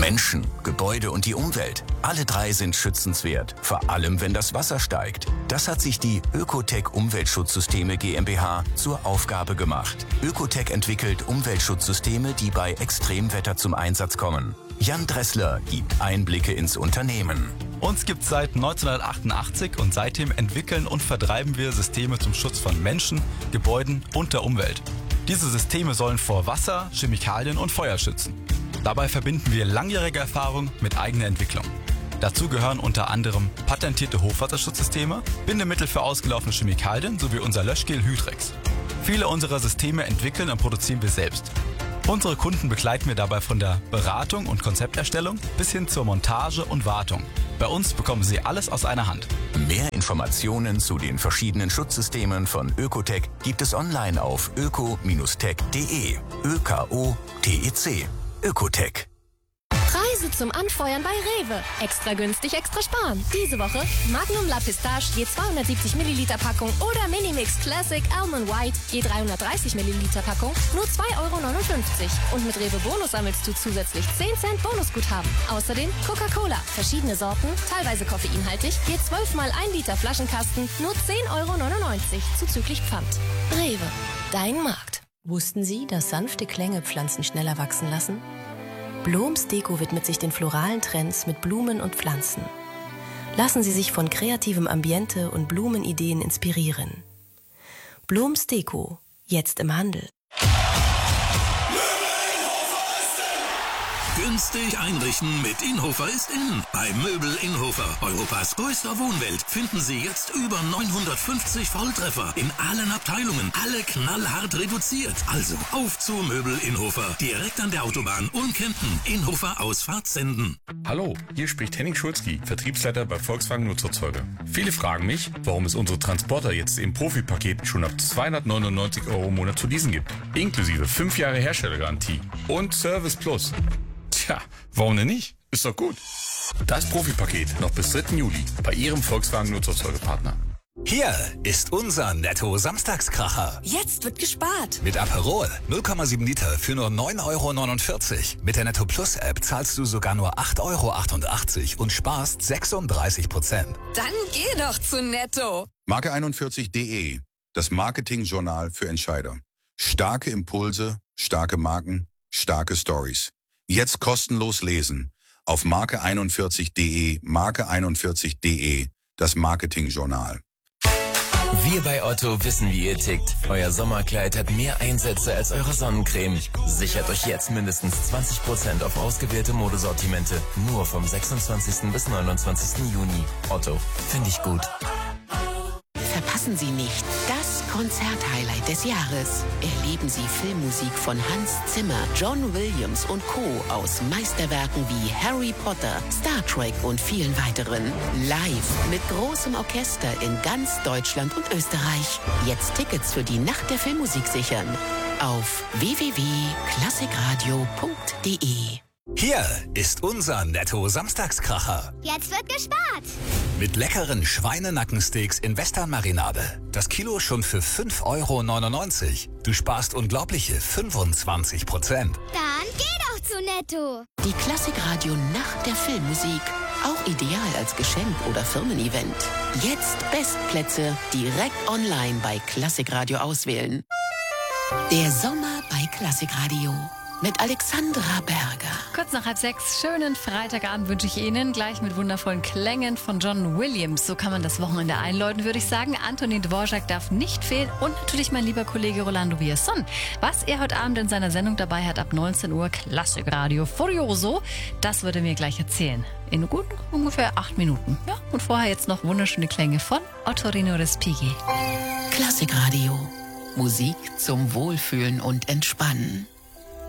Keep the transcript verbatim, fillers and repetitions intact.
Menschen, Gebäude und die Umwelt. Alle drei sind schützenswert, vor allem wenn das Wasser steigt. Das hat sich die Ökotech Umweltschutzsysteme GmbH zur Aufgabe gemacht. Ökotech entwickelt Umweltschutzsysteme, die bei Extremwetter zum Einsatz kommen. Jan Dressler gibt Einblicke ins Unternehmen. Uns gibt es seit neunzehnhundertachtundachtzig und seitdem entwickeln und vertreiben wir Systeme zum Schutz von Menschen, Gebäuden und der Umwelt. Diese Systeme sollen vor Wasser, Chemikalien und Feuer schützen. Dabei verbinden wir langjährige Erfahrung mit eigener Entwicklung. Dazu gehören unter anderem patentierte Hochwasserschutzsysteme, Bindemittel für ausgelaufene Chemikalien sowie unser Löschgel Hydrex. Viele unserer Systeme entwickeln und produzieren wir selbst. Unsere Kunden begleiten wir dabei von der Beratung und Konzepterstellung bis hin zur Montage und Wartung. Bei uns bekommen Sie alles aus einer Hand. Mehr Informationen zu den verschiedenen Schutzsystemen von Ökotech gibt es online auf öko Bindestrich tech punkt de. Ö K O T E C. Ökotech. Preise zum Anfeuern bei Rewe. Extra günstig, extra sparen. Diese Woche Magnum La Pistache je zweihundertsiebzig Milliliter Packung oder Minimix Classic Almond White je dreihundertdreißig Milliliter Packung nur zwei Euro neunundfünfzig. Und mit Rewe Bonus sammelst du zusätzlich zehn Cent Bonusguthaben. Außerdem Coca-Cola, verschiedene Sorten, teilweise koffeinhaltig, je zwölf mal ein Liter Flaschenkasten nur zehn Euro neunundneunzig zuzüglich Pfand. Rewe, dein Markt. Wussten Sie, dass sanfte Klänge Pflanzen schneller wachsen lassen? Bloms Deko widmet sich den floralen Trends mit Blumen und Pflanzen. Lassen Sie sich von kreativem Ambiente und Blumenideen inspirieren. Bloms Deko, jetzt im Handel. Günstig einrichten mit Inhofer ist in. Bei Möbel Inhofer, Europas größter Wohnwelt, finden Sie jetzt über neunhundertfünfzig Volltreffer in allen Abteilungen. Alle knallhart reduziert. Also auf zu Möbel Inhofer. Direkt an der Autobahn Ulm-Kempten. Inhofer Ausfahrt Senden. Hallo, hier spricht Henning Schulzki, Vertriebsleiter bei Volkswagen Nutzerzeuger. Viele fragen mich, warum es unsere Transporter jetzt im Profipaket schon ab zweihundertneunundneunzig Euro im Monat zu leasen gibt. Inklusive fünf Jahre Herstellergarantie und Service Plus. Tja, warum denn nicht? Ist doch gut. Das Profipaket noch bis dritten Juli bei Ihrem Volkswagen Nutzerzeugerpartner. Hier ist unser Netto-Samstagskracher. Jetzt wird gespart. Mit Aperol null Komma sieben Liter für nur neun Euro neunundvierzig. Mit der Netto Plus App zahlst du sogar nur acht Euro achtundachtzig und sparst sechsunddreißig Prozent. Dann geh doch zu Netto. Marke einundvierzig punkt de, das Marketingjournal für Entscheider. Starke Impulse, starke Marken, starke Stories. Jetzt kostenlos lesen auf Marke einundvierzig punkt de, Marke einundvierzig punkt de, das Marketingjournal. Wir bei Otto wissen, wie ihr tickt. Euer Sommerkleid hat mehr Einsätze als eure Sonnencreme. Sichert euch jetzt mindestens zwanzig Prozent auf ausgewählte Modesortimente. Nur vom sechsundzwanzigsten bis neunundzwanzigsten Juni. Otto, finde ich gut. Verpassen Sie nicht das Konzert-Highlight des Jahres. Erleben Sie Filmmusik von Hans Zimmer, John Williams und Co. aus Meisterwerken wie Harry Potter, Star Trek und vielen weiteren. Live mit großem Orchester in ganz Deutschland und Österreich. Jetzt Tickets für die Nacht der Filmmusik sichern. Auf w w w punkt klassikradio punkt de. Hier ist unser Netto-Samstagskracher. Jetzt wird gespart. Mit leckeren Schweinenackensteaks in Western-Marinade. Das Kilo schon für fünf Euro neunundneunzig. Du sparst unglaubliche fünfundzwanzig Prozent. Dann geh doch zu Netto. Die Klassikradio Nacht der Filmmusik. Auch ideal als Geschenk oder Firmen-Event. Jetzt Bestplätze direkt online bei Klassikradio auswählen. Der Sommer bei Klassikradio. Mit Alexandra Berger. Kurz nach halb sechs, schönen Freitagabend wünsche ich Ihnen. Gleich mit wundervollen Klängen von John Williams. So kann man das Wochenende einläuten, würde ich sagen. Antonin Dvorak darf nicht fehlen. Und natürlich mein lieber Kollege Rolando Villazón. Was er heute Abend in seiner Sendung dabei hat, ab neunzehn Uhr, Klassikradio Furioso. Das würde er mir gleich erzählen. In gut ungefähr acht Minuten. Ja, und vorher jetzt noch wunderschöne Klänge von Ottorino Respighi. Klassikradio. Musik zum Wohlfühlen und Entspannen.